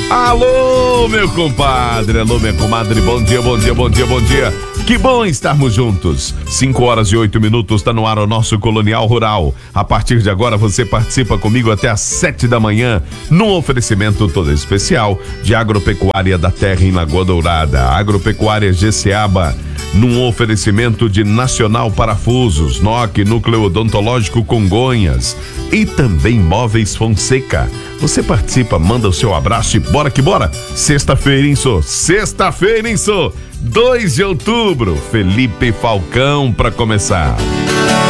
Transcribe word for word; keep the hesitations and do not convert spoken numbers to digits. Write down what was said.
Alô, meu compadre, alô, minha comadre, bom dia, bom dia, bom dia, bom dia. Que bom estarmos juntos. Cinco horas e oito minutos, está no ar o nosso Colonial Rural. A partir de agora você participa comigo até às sete da manhã, num oferecimento todo especial de Agropecuária da Terra em Lagoa Dourada, Agropecuária Geceaba, num oferecimento de Nacional Parafusos, N O C, Núcleo Odontológico Congonhas e também Móveis Fonseca. Você participa, manda o seu abraço e bora que bora. Sexta-feira, isso, sexta-feira, isso, dois de outubro, Felipe Falcão para começar.